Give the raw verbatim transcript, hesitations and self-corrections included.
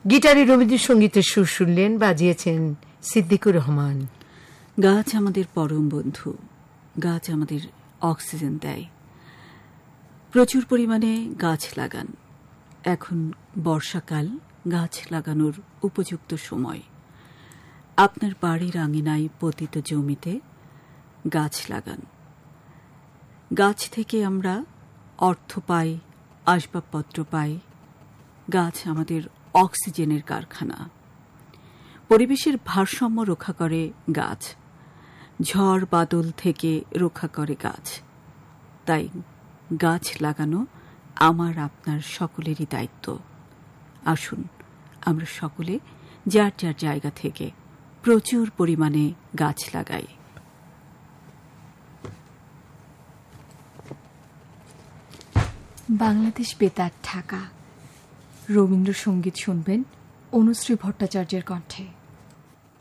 গিটারে রবীন্দ্রসঙ্গীতের সুর শুনলেন, বাজিয়েছেন সিদ্দিকুর রহমান। গাছ আমাদের পরম বন্ধু, গাছ আমাদের অক্সিজেন দেয়। প্রচুর পরিমাণে গাছ লাগান। এখন বর্ষাকাল, গাছ লাগানোর উপযুক্ত সময়। আপনার বাড়ির আঙিনায় পতিত জমিতে গাছ লাগান। গাছ থেকে আমরা অর্থ পাই, আসবাবপত্র পাই। গাছ আমাদের অক্সিজেনের কারখানা। পরিবেশের ভারসাম্য রক্ষা করে গাছ, ঝড় বাদল থেকে রক্ষা করে গাছ। তাই গাছ লাগানো আমার আপনার সকলেরই দায়িত্ব। আসুন আমরা সকলে যার যার জায়গা থেকে প্রচুর পরিমাণে গাছ লাগাই। বাংলাদেশ বেতার ঢাকা। রবীন্দ্রসঙ্গীত শুনবেন অনুশ্রী ভট্টাচার্যের কণ্ঠে।